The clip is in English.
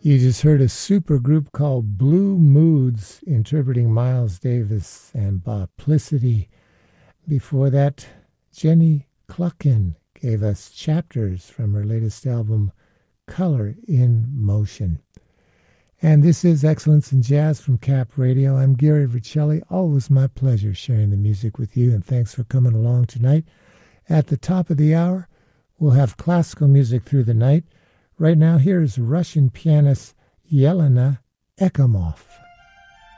You just heard a super group called Blue Moods interpreting Miles Davis and Boplicity. Before that, Jenny Cluckin gave us Chapters from her latest album, Color in Motion. And this is Excellence in Jazz from Cap Radio. I'm Gary Vercelli. Always my pleasure sharing the music with you, and thanks for coming along tonight. At the top of the hour, we'll have classical music through the night. Right now, here's Russian pianist Yelena Ekimov.